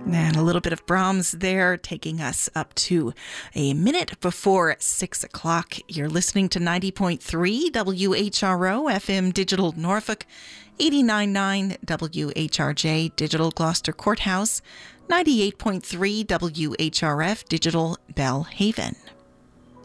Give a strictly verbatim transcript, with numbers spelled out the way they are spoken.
And a little bit of Brahms there, taking us up to a minute before six o'clock. You're listening to ninety point three W H R O F M Digital Norfolk, eighty-nine point nine W H R J Digital Gloucester Courthouse, ninety-eight point three W H R F Digital Bellhaven.